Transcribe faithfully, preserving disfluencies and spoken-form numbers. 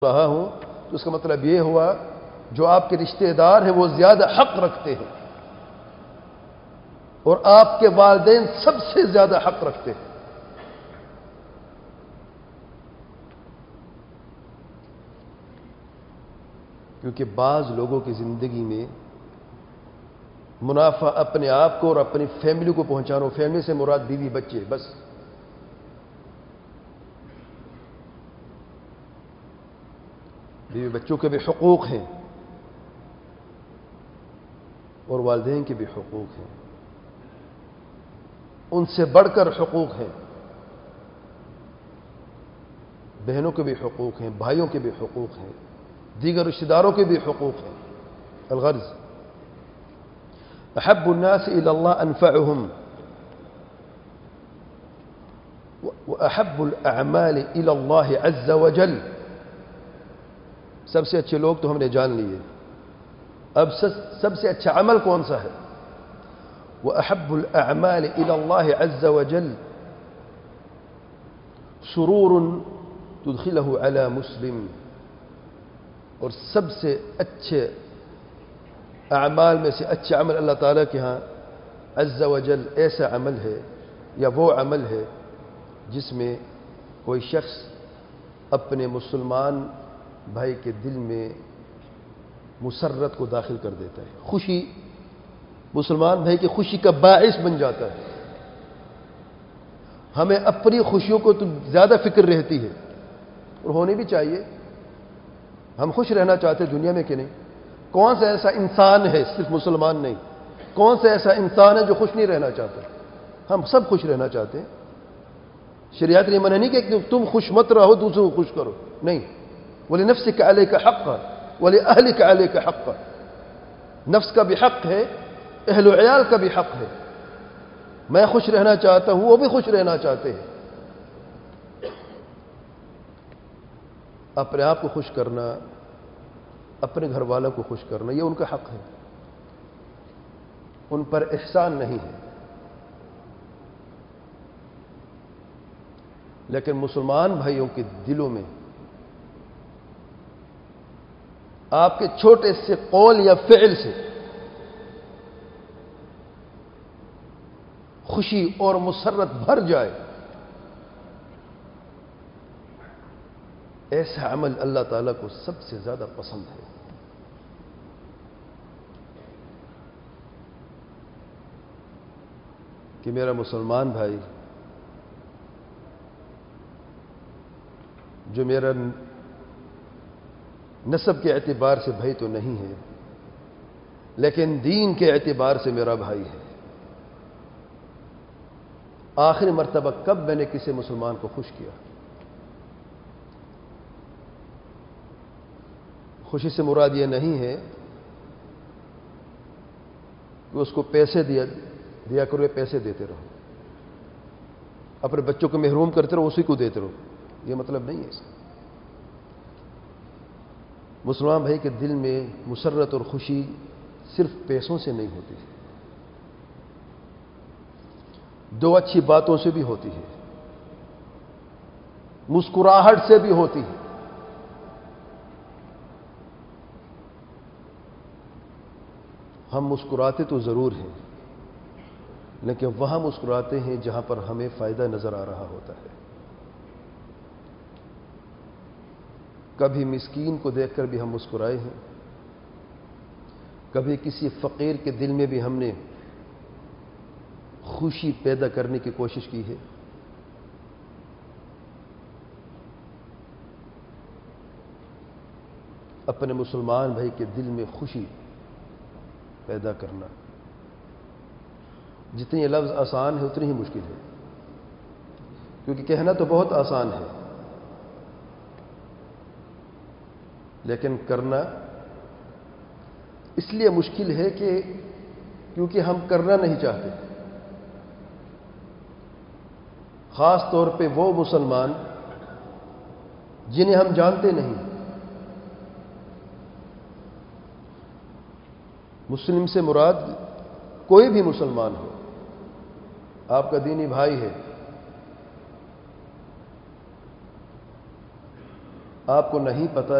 رہا ہوں تو اس کا مطلب یہ ہوا جو آپ کے رشتہ دار ہیں وہ زیادہ حق رکھتے ہیں اور آپ کے والدین سب سے زیادہ حق رکھتے ہیں. کیونکہ بعض لوگوں کی زندگی میں منافع اپنے آپ کو اور اپنی فیملی کو پہنچانا، فیملی سے مراد بیوی بچے بس. بیوی بچوں کے بھی حقوق ہیں اور والدین کے بھی حقوق ہیں، ان سے بڑھ کر حقوق ہیں. بہنوں کے بھی حقوق ہیں، بھائیوں کے بھی حقوق ہیں، دیگر رشتہ داروں کے بھی حقوق ہیں. الغرض احب الناس الى اللہ انفعهم واحب الاعمال الى اللہ عز وجل. سب سے اچھے لوگ تو ہم نے جان لیے، اب سب سے اچھا عمل کون سا ہے؟ وَأَحَبُّ الْأَعْمَالِ إِلَى اللَّهِ عَزَّ وَجَلَّ سُرُورٌ تُدْخِلَهُ عَلَى مُسْلِمٍ. اور سب سے اچھے اعمال میں سے اچھا عمل اللہ تعالیٰ کے ہاں عز وجل ایسا عمل ہے یا وہ عمل ہے جس میں کوئی شخص اپنے مسلمان بھائی کے دل میں مسرت کو داخل کر دیتا ہے، خوشی، مسلمان بھائی کی خوشی کا باعث بن جاتا ہے. ہمیں اپنی خوشیوں کو تو زیادہ فکر رہتی ہے اور ہونی بھی چاہیے. ہم خوش رہنا چاہتے ہیں دنیا میں کہ نہیں؟ کون سا ایسا انسان ہے، صرف مسلمان نہیں، کون سا ایسا انسان ہے جو خوش نہیں رہنا چاہتا؟ ہم سب خوش رہنا چاہتے ہیں. شریعت نے منع نہیں کہ تم خوش مت رہو دوسروں کو خوش کرو، نہیں. وَلِنَفْسِكَ عَلَيْكَ حَقًّا وَلِأَهْلِكَ عَلَيْكَ حَقًّا. نفس کا بھی حق ہے، اہل و عیال کا بھی حق ہے. میں خوش رہنا چاہتا ہوں، وہ بھی خوش رہنا چاہتے ہیں. اپنے آپ کو خوش کرنا، اپنے گھر والوں کو خوش کرنا، یہ ان کا حق ہے، ان پر احسان نہیں ہے. لیکن مسلمان بھائیوں کے دلوں میں آپ کے چھوٹے سے قول یا فعل سے خوشی اور مسرت بھر جائے، ایسا عمل اللہ تعالیٰ کو سب سے زیادہ پسند ہے. کہ میرا مسلمان بھائی جو میرا نسب کے اعتبار سے بھائی تو نہیں ہے لیکن دین کے اعتبار سے میرا بھائی ہے. آخری مرتبہ کب میں نے کسی مسلمان کو خوش کیا؟ خوشی سے مراد یہ نہیں ہے کہ اس کو پیسے دیا دیا کرو، پیسے دیتے رہو، اپنے بچوں کو محروم کرتے رہو، اسی کو دیتے رہو، یہ مطلب نہیں ہے اس کا. مسلمان بھائی کے دل میں مسرت اور خوشی صرف پیسوں سے نہیں ہوتی، دو اچھی باتوں سے بھی ہوتی ہے، مسکراہٹ سے بھی ہوتی ہے. ہم مسکراتے تو ضرور ہیں لیکن وہاں مسکراتے ہیں جہاں پر ہمیں فائدہ نظر آ رہا ہوتا ہے. کبھی مسکین کو دیکھ کر بھی ہم مسکرائے ہیں، کبھی کسی فقیر کے دل میں بھی ہم نے خوشی پیدا کرنے کی کوشش کی ہے. اپنے مسلمان بھائی کے دل میں خوشی پیدا کرنا جتنی لفظ آسان ہے اتنی ہی مشکل ہے، کیونکہ کہنا تو بہت آسان ہے لیکن کرنا اس لیے مشکل ہے کہ کیونکہ ہم کرنا نہیں چاہتے. خاص طور پہ وہ مسلمان جنہیں ہم جانتے نہیں. مسلم سے مراد کوئی بھی مسلمان ہو، آپ کا دینی بھائی ہے، آپ کو نہیں پتا